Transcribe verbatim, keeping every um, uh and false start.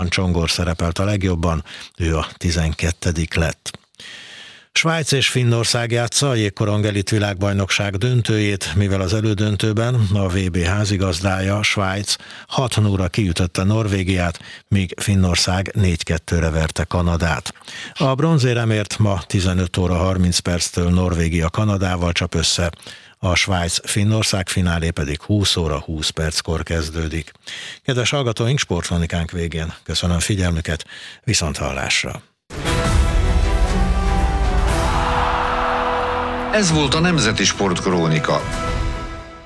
István Csongor szerepelt a legjobban, ő a tizenkettedik lett. Svájc és Finnország játsza a jégkorong elit világbajnokság döntőjét, mivel az elődöntőben a vé bé házigazdája, Svájc hat nullra kiütötte Norvégiát, míg Finnország négy kettőre verte Kanadát. A bronzéremért ma tizenöt óra harminc perctől Norvégia Kanadával csap össze, a Svájc-Finnország finálé pedig húsz óra húsz perckor kezdődik. Kedves hallgatóink, sportkronikánk végén köszönöm figyelmüket, viszonthallásra! Ez volt a Nemzeti Sportkrónika.